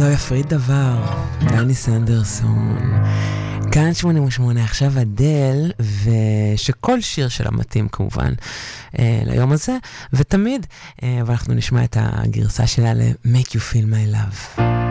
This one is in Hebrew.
לא יפריד דבר, דני סנדרסון. כאן 88 עכשיו אדל, ושכל שיר שלה מתאים כמובן ליום הזה, ותמיד, אבל אנחנו נשמע את הגרסה שלה ל-Make You Feel My Love.